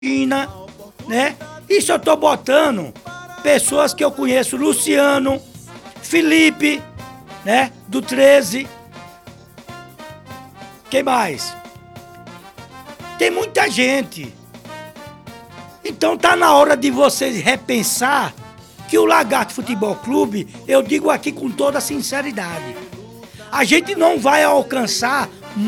China, né? Isso eu tô botando pessoas que eu conheço, Luciano, Felipe, né? Do 13. Quem mais? Tem muita gente. Então tá na hora de vocês repensar que o Lagarto Futebol Clube, eu digo aqui com toda sinceridade, a gente não vai alcançar